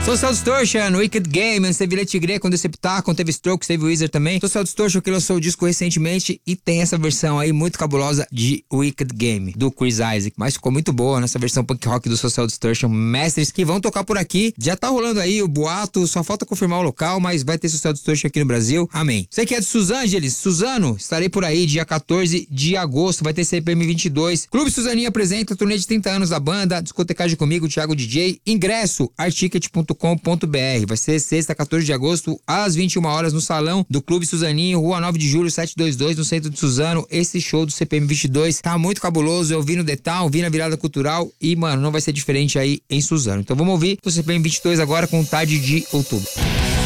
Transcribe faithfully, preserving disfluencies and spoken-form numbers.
Social Distortion, Wicked Game, Sevilla Tigre com Deceptar, com teve Strokes, teve Wizard também. Social Distortion que lançou o disco recentemente e tem essa versão aí muito cabulosa de Wicked Game, do Chris Isaac. Mas ficou muito boa nessa versão punk rock do Social Distortion. Mestres que vão tocar por aqui. Já tá rolando aí o boato, só falta confirmar o local, mas vai ter Social Distortion aqui no Brasil. Amém. Você que é de Suzângeles, Suzano, estarei por aí dia quatorze de agosto, vai ter C P M vinte e dois. Clube Suzaninha apresenta a turnê de trinta anos da banda, discotecagem comigo, Thiago D J. Ingresso, articket ponto com ponto b r. Vai ser sexta, quatorze de agosto, às vinte e uma horas, no salão do Clube Suzaninho, Rua nove de julho, setecentos e vinte e dois, no centro de Suzano. Esse show do C P M vinte e dois tá muito cabuloso. Eu vi no Detal, vi na virada cultural e, mano, não vai ser diferente aí em Suzano. Então vamos ouvir o C P M vinte e dois agora com Tarde de Outubro.